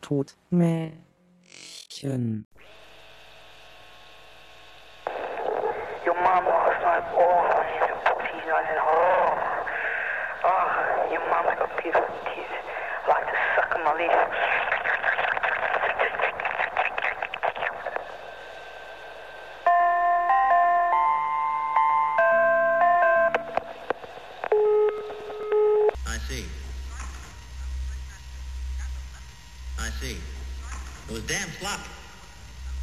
Todmärchen. Your mum last night, oh, she's nice and your mum's got beautiful teeth. I like to suck on my leaf. I see. It was damn sloppy.